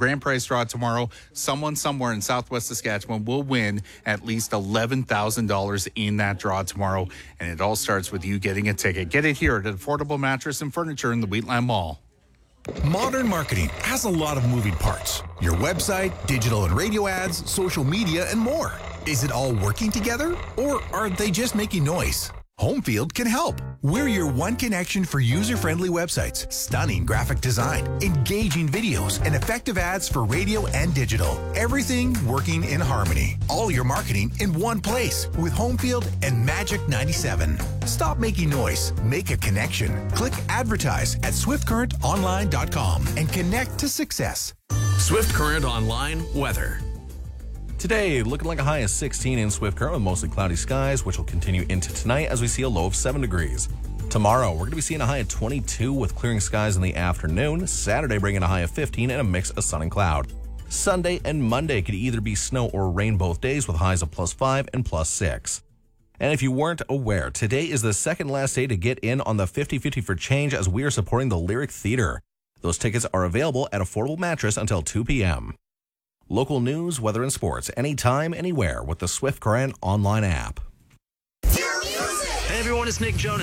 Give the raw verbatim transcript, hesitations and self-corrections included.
grand prize draw tomorrow. Someone somewhere in Southwest Saskatchewan will win at least eleven thousand dollars in that draw tomorrow. And it all starts with you getting a ticket. Get it here at Affordable Mattress and Furniture in the Wheatland Mall. Modern marketing has a lot of moving parts. Your website, digital and radio ads, social media, and more. Is it all working together, or are they just making noise? Homefield can help. We're your one connection for user-friendly websites, stunning graphic design, engaging videos, and effective ads for radio and digital. Everything working in harmony. All your marketing in one place with Homefield and Magic ninety-seven. Stop making noise. Make a connection. Click advertise at swift current online dot com and connect to success. Swift Current Online weather. Today, looking like a high of sixteen in Swift Current with mostly cloudy skies, which will continue into tonight as we see a low of seven degrees. Tomorrow, we're going to be seeing a high of twenty-two with clearing skies in the afternoon. Saturday, bringing a high of fifteen and a mix of sun and cloud. Sunday and Monday could either be snow or rain both days with highs of plus five and plus six. And if you weren't aware, today is the second last day to get in on the fifty fifty for change as we are supporting the Lyric Theater. Those tickets are available at Affordable Mattress until two p.m. Local news, weather, and sports anytime, anywhere with the Swift Current online app. Hey everyone, it's Nick Jonas.